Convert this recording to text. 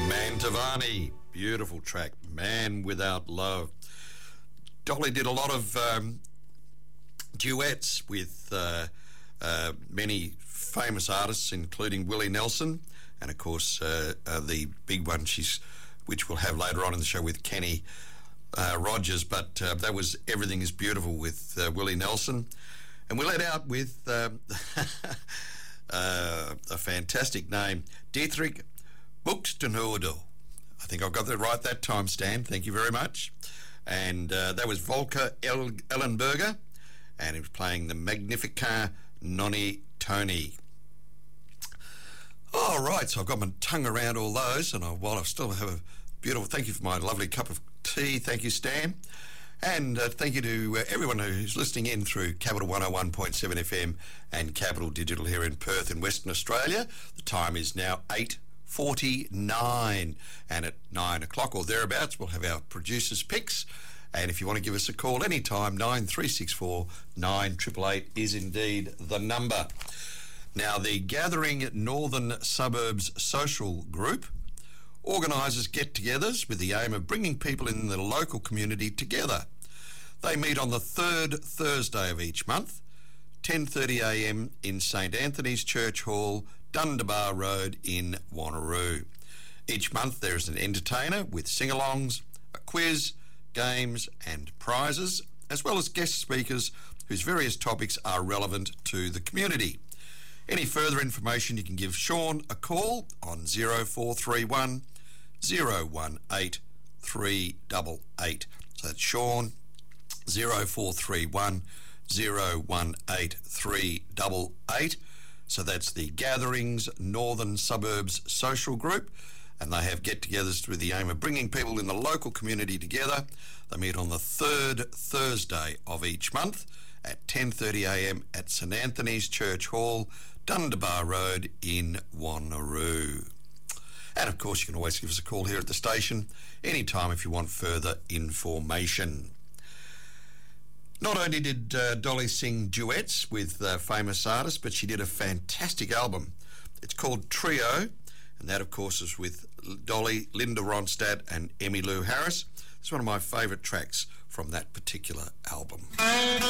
Mantovani, beautiful track, Man Without Love. Dolly did a lot of duets with many famous artists, including Willie Nelson, and of course the big one which we'll have later on in the show with Kenny Rogers. But that was Everything Is Beautiful with Willie Nelson. And we let out with a fantastic name, Dietrich Buxtehude. I think I got that right that time, Stan. Thank you very much. And that was Volker Ellenberger, and he was playing the Magnificat Nonni Toni. All right, so I've got my tongue around all those, and while I still have a beautiful... Thank you for my lovely cup of tea. Thank you, Stan. And thank you to everyone who's listening in through Capital 101.7 FM and Capital Digital here in Perth in Western Australia. The time is now 8:49, and at 9 o'clock or thereabouts we'll have our producers' picks. And if you want to give us a call anytime, 9364 9888 is indeed the number. Now, the Gathering Northern Suburbs Social Group organises get-togethers with the aim of bringing people in the local community together. They meet on the third Thursday of each month, 10:30am in St Anthony's Church Hall, Dundebar Road in Wanneroo. Each month there is an entertainer with sing-alongs, a quiz, games and prizes, as well as guest speakers whose various topics are relevant to the community. Any further information, you can give Sean a call on 0431 018 388. So that's Sean, 0431 018 388. So that's the Gatherings Northern Suburbs Social Group, and they have get-togethers with the aim of bringing people in the local community together. They meet on the third Thursday of each month at 10:30am at St Anthony's Church Hall, Dundebar Road in Wanneroo. And of course you can always give us a call here at the station anytime if you want further information. Not only did Dolly sing duets with famous artists, but she did a fantastic album. It's called Trio, and that of course is with Dolly, Linda Ronstadt and Emmylou Harris. It's one of my favourite tracks from that particular album.